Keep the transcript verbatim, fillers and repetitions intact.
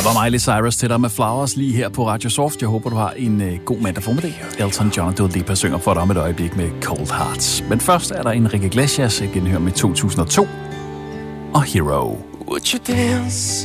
var Miley Cyrus til dig med Flowers lige her på Radio Soft. Jeg håber, du har en uh, god mandag formiddag. Elton John og Dua Lipa synger for dig om et øjeblik med Cold Hearts. Men først er der Enrique Iglesias, et genhør med to tusind og to og Hero. Would you dance